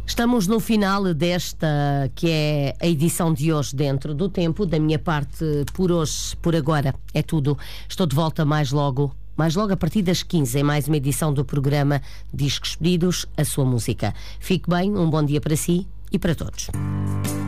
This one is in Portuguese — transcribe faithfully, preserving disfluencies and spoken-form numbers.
Estamos no final desta, que é a edição de hoje Dentro do Tempo. Da minha parte, por hoje, por agora, é tudo. Estou de volta mais logo, mais logo a partir das quinze, em mais uma edição do programa Discos Pedidos, a sua música. Fique bem, um bom dia para si e para todos.